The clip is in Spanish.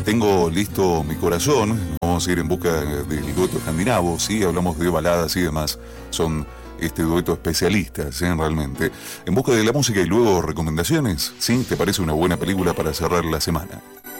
Tengo listo mi corazón. Vamos a ir en busca del dueto escandinavo, ¿sí? Hablamos de baladas y demás. Son dueto especialistas, realmente. En busca de la música y luego recomendaciones, ¿sí? ¿Te parece una buena película para cerrar la semana?